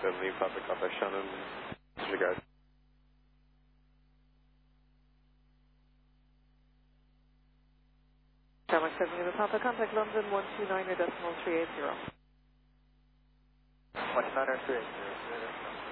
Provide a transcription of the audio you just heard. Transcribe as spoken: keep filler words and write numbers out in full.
seven, leave Papa Papa Shannon, disregard. Denmark seven, Lima Papa, contact London one two nine decimal three eight zero. one two nine three eight zero.